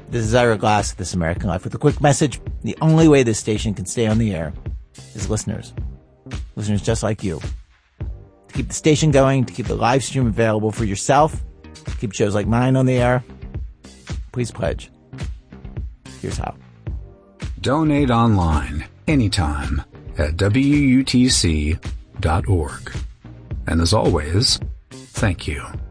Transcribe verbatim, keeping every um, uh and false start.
This is Ira Glass of This American Life with a quick message. The only way this station can stay on the air is listeners. Listeners just like you. To keep the station going, to keep the live stream available for yourself, to keep shows like mine on the air, please pledge. Here's how. Donate online, anytime, at W U T C dot org. And as always, thank you.